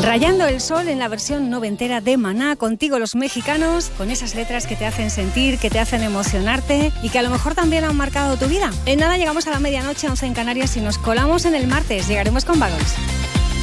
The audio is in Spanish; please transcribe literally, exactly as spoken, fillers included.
Rayando el sol en la versión noventera de Maná, contigo los mexicanos, con esas letras que te hacen sentir, que te hacen emocionarte y que a lo mejor también han marcado tu vida. En nada llegamos a la medianoche, once en Canarias, y nos colamos en el martes. Llegaremos con Vagos.